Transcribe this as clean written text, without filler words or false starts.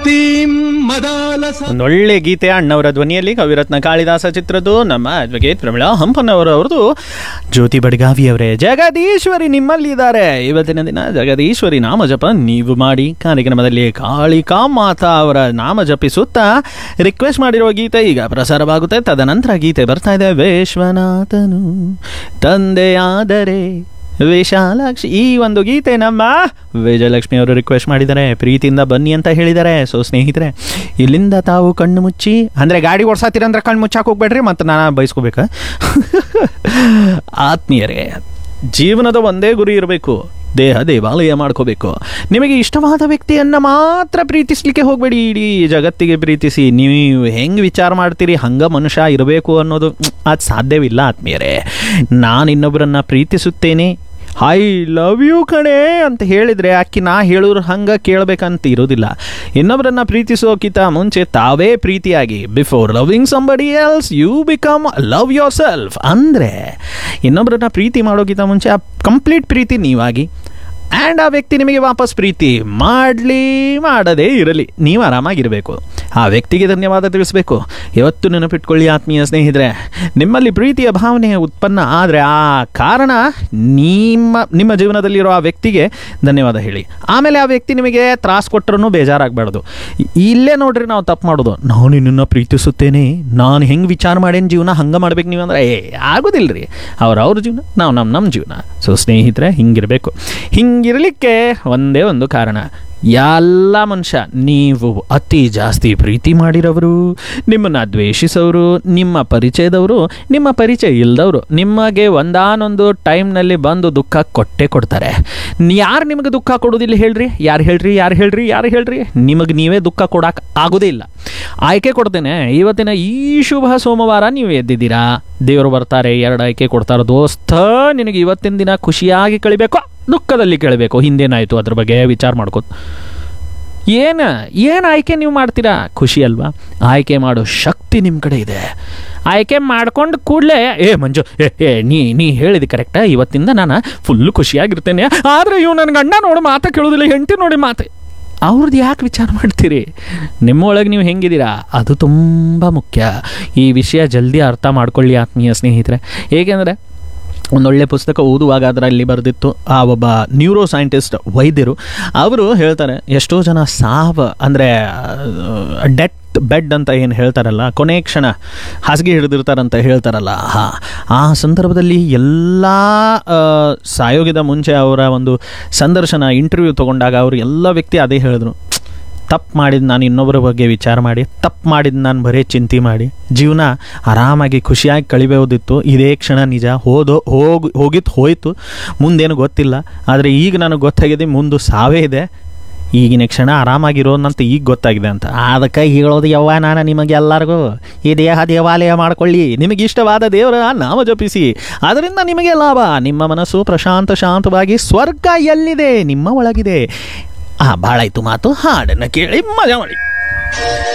ಒಂದೊಳ್ಳೆ ಗೀತೆ ಅಣ್ಣವರ ಧ್ವನಿಯಲ್ಲಿ ಕವಿರತ್ನ ಕಾಳಿದಾಸ ಚಿತ್ರದ್ದು ನಮ್ಮ ಅಡ್ವೊಕೇಟ್ ಪ್ರಮೀಳಾ ಹಂಪನ್ನವರವ್ರದ್ದು. ಜ್ಯೋತಿ ಬಡಗಾವಿಯವರೇ, ಜಗದೀಶ್ವರಿ ನಿಮ್ಮಲ್ಲಿದ್ದಾರೆ. ಇವತ್ತಿನ ದಿನ ಜಗದೀಶ್ವರಿ ನಾಮ ಜಪ ನೀವು ಮಾಡಿ. ಕಾರ್ಯಕ್ರಮದಲ್ಲಿ ಕಾಳಿಕಾ ಮಾತಾ ಅವರ ನಾಮ ಜಪಿಸುತ್ತಾ ರಿಕ್ವೆಸ್ಟ್ ಮಾಡಿರುವ ಗೀತೆ ಈಗ ಪ್ರಸಾರವಾಗುತ್ತೆ. ತದನಂತರ ಗೀತೆ ಬರ್ತಾ ಇದೆ. ವಿಶ್ವನಾಥನು ತಂದೆಯಾದರೆ ವಿಶಾಲಾಕ್ಷಿ, ಈ ಒಂದು ಗೀತೆ ನಮ್ಮ ವಿಜಯಲಕ್ಷ್ಮಿ ಅವರು ರಿಕ್ವೆಸ್ಟ್ ಮಾಡಿದ್ದಾರೆ. ಪ್ರೀತಿಯಿಂದ ಬನ್ನಿ ಅಂತ ಹೇಳಿದ್ದಾರೆ. ಸೊ ಸ್ನೇಹಿತರೆ, ಇಲ್ಲಿಂದ ತಾವು ಕಣ್ಣು ಮುಚ್ಚಿ, ಅಂದರೆ ಗಾಡಿ ಓಡಿಸಾತೀರಂದ್ರೆ ಕಣ್ಣು ಮುಚ್ಚಾಕೆ ಹೋಗ್ಬೇಡ್ರಿ, ಮತ್ತು ನಾನು ಬಯಸ್ಕೋಬೇಕಾ? ಆತ್ಮೀಯರೇ, ಜೀವನದ ಒಂದೇ ಗುರಿ ಇರಬೇಕು, ದೇಹ ದೇವಾಲಯ ಮಾಡ್ಕೋಬೇಕು. ನಿಮಗೆ ಇಷ್ಟವಾದ ವ್ಯಕ್ತಿಯನ್ನು ಮಾತ್ರ ಪ್ರೀತಿಸ್ಲಿಕ್ಕೆ ಹೋಗಬೇಡಿ. ಇಡೀ ಜಗತ್ತಿಗೆ ಪ್ರೀತಿಸಿ. ನೀವು ಹೆಂಗೆ ವಿಚಾರ ಮಾಡ್ತೀರಿ ಹಂಗೆ ಮನುಷ್ಯ ಇರಬೇಕು ಅನ್ನೋದು ಅದು ಸಾಧ್ಯವಿಲ್ಲ ಆತ್ಮೀಯರೇ. ನಾನು ಇನ್ನೊಬ್ಬರನ್ನು ಪ್ರೀತಿಸುತ್ತೇನೆ, ಐ ಲವ್ ಯು ಕಣೆ ಅಂತ ಹೇಳಿದರೆ ಅಕ್ಕಿ ನಾ ಹೇಳೋರು ಹಂಗೆ ಕೇಳಬೇಕಂತ ಇರೋದಿಲ್ಲ. ಇನ್ನೊಬ್ಬರನ್ನು ಪ್ರೀತಿಸೋಕ್ಕಿಂತ ಮುಂಚೆ ತಾವೇ ಪ್ರೀತಿಯಾಗಿ, before loving somebody else you become love your self. ಅಂದರೆ ಇನ್ನೊಬ್ಬರನ್ನ ಪ್ರೀತಿ ಮಾಡೋಕ್ಕಿಂತ ಮುಂಚೆ ಆ ಕಂಪ್ಲೀಟ್ ಪ್ರೀತಿ ನೀವಾಗಿ, ಆ್ಯಂಡ್ ಆ ವ್ಯಕ್ತಿ ನಿಮಗೆ ವಾಪಸ್ ಪ್ರೀತಿ ಮಾಡಲಿ ಮಾಡದೇ ಇರಲಿ, ನೀವು ಆರಾಮಾಗಿರಬೇಕು. ಆ ವ್ಯಕ್ತಿಗೆ ಧನ್ಯವಾದ ತಿಳಿಸಬೇಕು. ಇವತ್ತು ನೆನಪಿಟ್ಕೊಳ್ಳಿ ಆತ್ಮೀಯ ಸ್ನೇಹಿತರೆ, ನಿಮ್ಮಲ್ಲಿ ಪ್ರೀತಿಯ ಭಾವನೆ ಉತ್ಪನ್ನ ಆದರೆ ಆ ಕಾರಣ ನಿಮ್ಮ ಜೀವನದಲ್ಲಿರೋ ಆ ವ್ಯಕ್ತಿಗೆ ಧನ್ಯವಾದ ಹೇಳಿ. ಆಮೇಲೆ ಆ ವ್ಯಕ್ತಿ ನಿಮಗೆ ತ್ರಾಸು ಕೊಟ್ಟರೂ ಬೇಜಾರಾಗಬಾರ್ದು. ಇಲ್ಲೇ ನೋಡ್ರಿ ನಾವು ತಪ್ಪು ಮಾಡೋದು. ನಾನು ನಿನ್ನನ್ನು ಪ್ರೀತಿಸುತ್ತೇನೆ, ನಾನು ಹೆಂಗೆ ವಿಚಾರ ಮಾಡೇನು ಜೀವನ ಹಂಗೆ ಮಾಡ್ಬೇಕು ನೀವು ಅಂದರೆ ಆಗೋದಿಲ್ಲ ರೀ. ಅವ್ರ ಜೀವನ, ನಾವು ನಮ್ಮ ಜೀವನ. ಸೊ ಸ್ನೇಹಿತರೆ, ಹಿಂಗಿರಬೇಕು. ಹಿಂಗಿರಲಿಕ್ಕೆ ಒಂದೇ ಒಂದು ಕಾರಣ, ಎಲ್ಲ ಮನುಷ್ಯ ನೀವು ಅತಿ ಜಾಸ್ತಿ ಪ್ರೀತಿ ಮಾಡಿರೋರು, ನಿಮ್ಮನ್ನು ದ್ವೇಷಿಸೋರು, ನಿಮ್ಮ ಪರಿಚಯದವರು, ನಿಮ್ಮ ಪರಿಚಯ ಇಲ್ಲದವರು ನಿಮಗೆ ಒಂದಾನೊಂದು ಟೈಮ್ನಲ್ಲಿ ಬಂದು ದುಃಖ ಕೊಟ್ಟೇ ಕೊಡ್ತಾರೆ. ಯಾರು ನಿಮಗೆ ದುಃಖ ಕೊಡೋದಿಲ್ಲ ಹೇಳ್ರಿ? ಯಾರು ಹೇಳ್ರಿ? ನಿಮಗೆ ನೀವೇ ದುಃಖ ಕೊಡೋಕೆ ಆಗೋದೇ ಇಲ್ಲ. ಆಯ್ಕೆ ಕೊಡ್ತೇನೆ. ಇವತ್ತಿನ ಈ ಶುಭ ಸೋಮವಾರ ನೀವು ಎದ್ದಿದ್ದೀರಾ, ದೇವರು ಬರ್ತಾರೆ, 2 ಆಯ್ಕೆ ಕೊಡ್ತಾರೆ. ದೋಸ್ತ, ನಿನಗೆ ಇವತ್ತಿನ ದಿನ ಖುಷಿಯಾಗಿ ಕಳಿಬೇಕು, ದುಃಖದಲ್ಲಿ ಕೇಳಬೇಕು, ಹಿಂದೇನಾಯಿತು ಅದ್ರ ಬಗ್ಗೆ ವಿಚಾರ ಮಾಡ್ಕೊ. ಏನು ಆಯ್ಕೆ ನೀವು ಮಾಡ್ತೀರಾ? ಖುಷಿ ಅಲ್ವಾ? ಆಯ್ಕೆ ಮಾಡೋ ಶಕ್ತಿ ನಿಮ್ಮ ಕಡೆ ಇದೆ. ಆಯ್ಕೆ ಮಾಡ್ಕೊಂಡು ಕೂಡಲೇ ಮಂಜು ನೀ ಹೇಳಿದ ಕರೆಕ್ಟಾ, ಇವತ್ತಿಂದ ನಾನು ಫುಲ್ಲು ಖುಷಿಯಾಗಿರ್ತೇನೆ, ಆದರೆ ಇವು ನನ್ನ ಗಂಡ ನೋಡಿ ಮಾತಾ ಕೇಳೋದಿಲ್ಲ, ಹೆಂಡತಿ ನೋಡಿ ಮಾತೆ, ಅವ್ರದ್ದು ಯಾಕೆ ವಿಚಾರ ಮಾಡ್ತೀರಿ? ನಿಮ್ಮೊಳಗೆ ನೀವು ಹೆಂಗಿದ್ದೀರಾ ಅದು ತುಂಬ ಮುಖ್ಯ. ಈ ವಿಷಯ ಜಲ್ದಿ ಅರ್ಥ ಮಾಡ್ಕೊಳ್ಳಿ ಆತ್ಮೀಯ ಸ್ನೇಹಿತರೆ. ಏಕೆಂದರೆ ಒಂದೊಳ್ಳೆ ಪುಸ್ತಕ ಓದುವಾಗ ಅದರಲ್ಲಿ ಬರೆದಿತ್ತು, ಆ ಒಬ್ಬ ನ್ಯೂರೋ ಸೈಂಟಿಸ್ಟ್ ವೈದ್ಯರು ಅವರು ಹೇಳ್ತಾರೆ, ಎಷ್ಟೋ ಜನ ಸಾವು ಅಂದರೆ ಡೆತ್ ಬೆಡ್ ಅಂತ ಏನು ಹೇಳ್ತಾರಲ್ಲ, ಕೊನೆ ಕ್ಷಣ ಹಾಸಿಗೆ ಹಿಡಿದಿರ್ತಾರಂತ ಹೇಳ್ತಾರಲ್ಲ, ಆ ಸಂದರ್ಭದಲ್ಲಿ ಎಲ್ಲ ಸಾಯೋಗಿದ ಮುಂಚೆ ಅವರ ಒಂದು ಸಂದರ್ಶನ ಇಂಟರ್ವ್ಯೂ ತೊಗೊಂಡಾಗ ಅವರು ಎಲ್ಲ ವ್ಯಕ್ತಿ ಅದೇ ಹೇಳಿದ್ರು, ತಪ್ಪು ಮಾಡಿದ್ದು ನಾನು ಇನ್ನೊಬ್ಬರ ಬಗ್ಗೆ ವಿಚಾರ ಮಾಡಿ, ತಪ್ಪು ಮಾಡಿದ್ದು ನಾನು ಬರೀ ಚಿಂತೆ ಮಾಡಿ, ಜೀವನ ಆರಾಮಾಗಿ ಖುಷಿಯಾಗಿ ಕಳಿಬೋದಿತ್ತು. ಇದೇ ಕ್ಷಣ ನಿಜ, ಹೋಗಿತ್ತು ಹೋಯಿತು, ಮುಂದೇನು ಗೊತ್ತಿಲ್ಲ. ಆದರೆ ಈಗ ನನಗೆ ಗೊತ್ತಾಗಿದೆ ಮುಂದೆ ಸಾವೇ ಇದೆ, ಈಗಿನ ಕ್ಷಣ ಆರಾಮಾಗಿರೋನಂತ ಈಗ ಗೊತ್ತಾಗಿದೆ ಅಂತ. ಅದಕ್ಕೆ ಹೇಳೋದು ಯವ್ವ ನಾನು ನಿಮಗೆ ಎಲ್ಲರಿಗೂ, ಈ ದೇಹ ದೇವಾಲಯ ಮಾಡ್ಕೊಳ್ಳಿ, ನಿಮಗೆ ಇಷ್ಟವಾದ ದೇವರ ನಾಮ ಜಪಿಸಿ, ಅದರಿಂದ ನಿಮಗೆ ಲಾಭ. ನಿಮ್ಮ ಮನಸ್ಸು ಶಾಂತವಾಗಿ ಸ್ವರ್ಗ ಎಲ್ಲಿದೆ ನಿಮ್ಮ ಒಳಗಿದೆ. ಭಾಳ ಆಯಿತು ಮಾತು, ಹಾಡನ್ನು ಕೇಳಿ ಮಜಾ ಮಾಡಿ.